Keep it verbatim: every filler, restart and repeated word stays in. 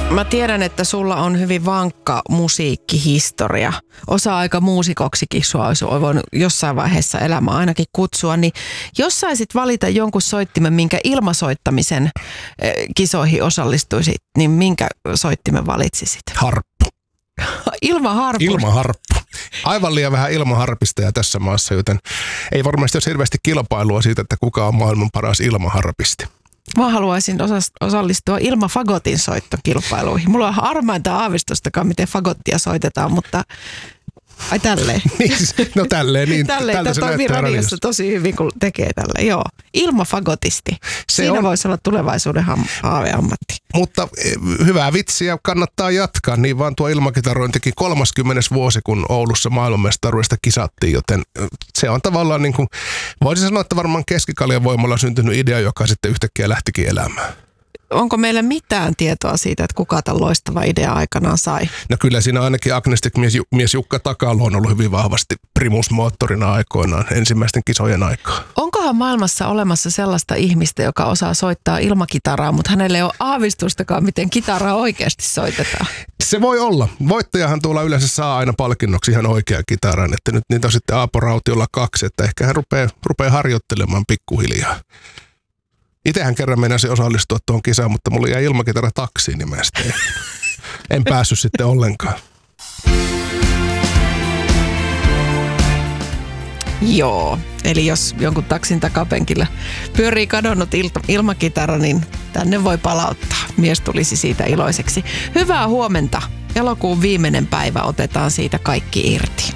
Mä tiedän, että sulla on hyvin vankka musiikkihistoria. Osa-aika muusikoksikin sua olisi voinut jossain vaiheessa elämää ainakin kutsua. Niin jos saisit valita jonkun soittimen, minkä ilmasoittamisen kisoihin osallistuisit, niin minkä soittimen valitsisit? Harppu. Ilmaharppu. Ilmaharppu. Aivan liian vähän ilmaharpisteja tässä maassa, joten ei varmasti ole hirveästi kilpailua siitä, että kuka on maailman paras ilmaharpisti. Mä haluaisin osallistua ilmafagotin soittokilpailuihin. Mulla on harmainta aavistustakaan, miten fagottia soitetaan, mutta ai tälleen. No tälleen, niin. Tälleen, tämä toimii radiossa tosi hyvin, kun tekee tälleen. Joo, ilmafagotisti. Se Siinä on... voisi olla tulevaisuuden haaveammatti. Mutta hyvää vitsiä kannattaa jatkaa, niin vaan tuo ilmakitarointikin kolmaskymmenes vuosi, kun Oulussa maailmanmestaruudesta kisattiin, joten se on tavallaan niin kuin, voisin sanoa, että varmaan Keskikaljan voimalla syntynyt idea, joka sitten yhtäkkiä lähtikin elämään. Onko meillä mitään tietoa siitä, että kuka tämän loistava idea aikanaan sai? No kyllä siinä ainakin agnestic-mies mies Jukka Takalo on ollut hyvin vahvasti primusmoottorina aikoinaan ensimmäisten kisojen aikaa. Onkohan maailmassa olemassa sellaista ihmistä, joka osaa soittaa ilmakitaraa, mutta hänelle ei ole aavistustakaan, miten kitaraa oikeasti soitetaan? Se voi olla. Voittajahan tuolla yleensä saa aina palkinnoksi ihan oikean kitaran, että nyt niitä on sitten Aapo Rautiolla kaksi, että ehkä hän rupeaa, rupeaa harjoittelemaan pikkuhiljaa. Itsehän kerran meinasi osallistua tuohon kisaan, mutta mulla jäi ilmakitara taksiin nimestä. En päässyt sitten ollenkaan. Joo, eli jos jonkun taksin takapenkillä pyörii kadonnut il- ilmakitara, niin tänne voi palauttaa. Mies tulisi siitä iloiseksi. Hyvää huomenta. Elokuun viimeinen päivä, otetaan siitä kaikki irti.